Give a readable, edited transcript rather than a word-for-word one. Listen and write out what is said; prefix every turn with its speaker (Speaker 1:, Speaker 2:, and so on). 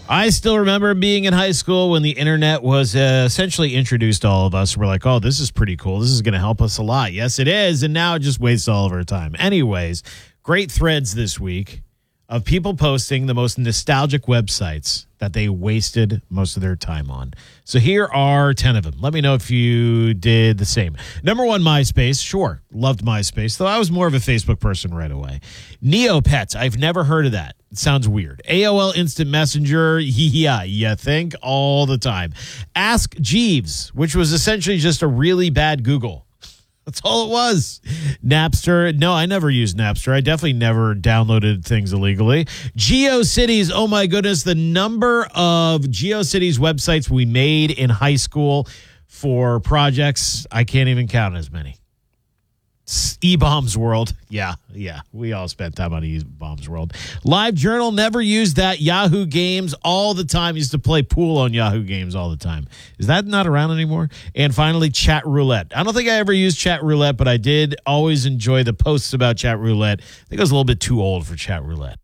Speaker 1: I still remember being in high school when the internet was essentially introduced to all of us. We're like, oh, this is pretty cool. This is going to help us a lot. Yes, it is. And now it just wastes all of our time. Anyways, great threads this week of people posting the most nostalgic websites that they wasted most of their time on. So here are 10 of them. Let me know if you did the same. Number 1, MySpace. Sure, loved MySpace, though I was more of a Facebook person right away. Neopets. I've never heard of that. It sounds weird. AOL Instant Messenger. Yeah, you think all the time. Ask Jeeves, which was essentially just a really bad Google. That's all it was. Napster. No, I never used Napster. I definitely never downloaded things illegally. GeoCities. Oh, my goodness. The number of GeoCities websites we made in high school for projects, I can't even count as many. E-Bombs World. Yeah. We all spent time on E-Bombs World. LiveJournal, never used that. Yahoo Games all the time. Used to play pool on Yahoo Games all the time. Is that not around anymore? And finally, Chat Roulette. I don't think I ever used Chat Roulette, but I did always enjoy the posts about Chat Roulette. I think I was a little bit too old for Chat Roulette.